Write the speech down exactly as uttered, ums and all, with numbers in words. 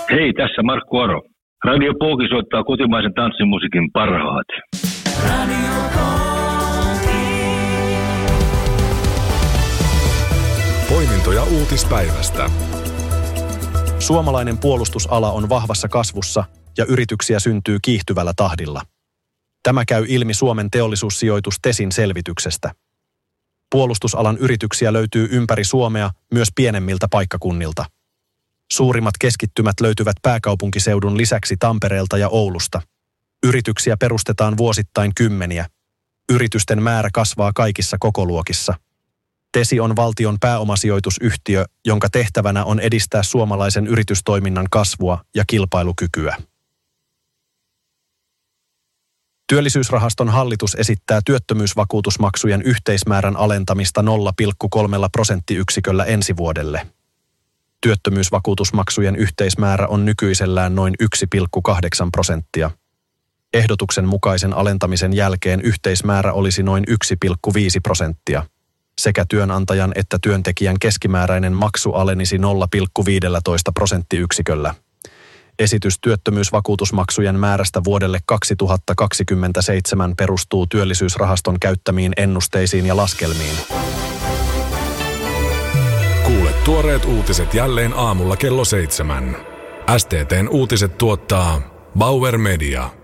Hei, tässä Markku Aro. Radio Pooki soittaa kotimaisen tanssimusiikin parhaat. Radio Pooki. Poimintoja uutispäivästä. Suomalainen puolustusala on vahvassa kasvussa ja yrityksiä syntyy kiihtyvällä tahdilla. Tämä käy ilmi Suomen teollisuussijoitus Tesin selvityksestä. Puolustusalan yrityksiä löytyy ympäri Suomea myös pienemmiltä paikkakunnilta. Suurimmat keskittymät löytyvät pääkaupunkiseudun lisäksi Tampereelta ja Oulusta. Yrityksiä perustetaan vuosittain kymmeniä. Yritysten määrä kasvaa kaikissa kokoluokissa. Tesi on valtion pääomasijoitusyhtiö, jonka tehtävänä on edistää suomalaisen yritystoiminnan kasvua ja kilpailukykyä. Työllisyysrahaston hallitus esittää työttömyysvakuutusmaksujen yhteismäärän alentamista nolla pilkku kolme prosenttiyksiköllä ensi vuodelle. Työttömyysvakuutusmaksujen yhteismäärä on nykyisellään noin yksi pilkku kahdeksan prosenttia. Ehdotuksen mukaisen alentamisen jälkeen yhteismäärä olisi noin yksi pilkku viisi prosenttia. Sekä työnantajan että työntekijän keskimääräinen maksu alenisi nolla pilkku viisitoista prosenttiyksiköllä. Esitys työttömyysvakuutusmaksujen määrästä vuodelle kaksituhattakaksikymmentäseitsemän perustuu Työllisyysrahaston käyttämiin ennusteisiin ja laskelmiin. Kuule tuoreet uutiset jälleen aamulla kello seitsemän. S T T:n uutiset tuottaa Bauer Media.